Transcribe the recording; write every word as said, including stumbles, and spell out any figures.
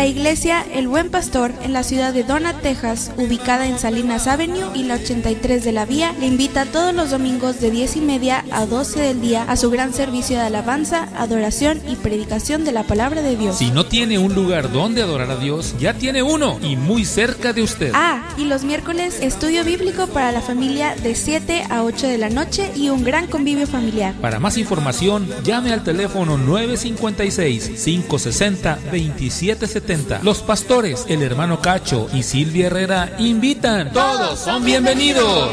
La iglesia El Buen Pastor en la ciudad de Donna, Texas, ubicada en Salinas Avenue y la ochenta y tres de la Vía, le invita todos los domingos de diez y media a doce del día a su gran servicio de alabanza, adoración y predicación de la palabra de Dios. Si no tiene un lugar donde adorar a Dios, ya tiene uno y muy cerca de usted. Ah, y los miércoles estudio bíblico para la familia de siete a ocho de la noche y un gran convivio familiar. Para más información, llame al teléfono nueve cinco seis, cinco seis cero, veintisiete setenta. Los pastores, el hermano Cacho y Silvia Herrera, invitan. Todos son bienvenidos.